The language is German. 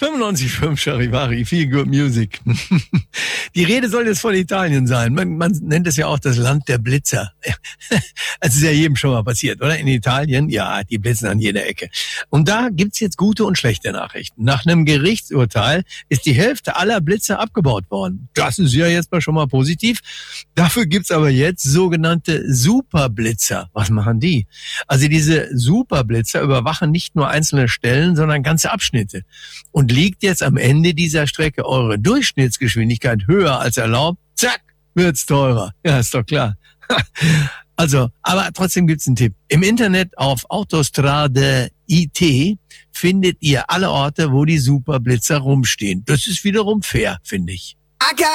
95,5 Charivari, Feel Good Music. Die Rede soll jetzt von Italien sein. Man nennt es ja auch das Land der Blitzer. Das ist ja jedem schon mal passiert, oder? In Italien, ja, die blitzen an jeder Ecke. Und da gibt's jetzt gute und schlechte Nachrichten. Nach einem Gerichtsurteil ist die Hälfte aller Blitzer abgebaut worden. Das ist ja jetzt mal schon mal positiv. Dafür gibt's aber jetzt sogenannte Superblitzer. Was machen die? Also diese Superblitzer überwachen nicht nur einzelne Stellen, sondern ganze Abschnitte. Und liegt jetzt am Ende dieser Strecke eure Durchschnittsgeschwindigkeit höher als erlaubt, zack, wird's teurer. Ja, ist doch klar. Also, aber trotzdem gibt's einen Tipp. Im Internet auf Autostrade IT findet ihr alle Orte, wo die Superblitzer rumstehen. Das ist wiederum fair, finde ich.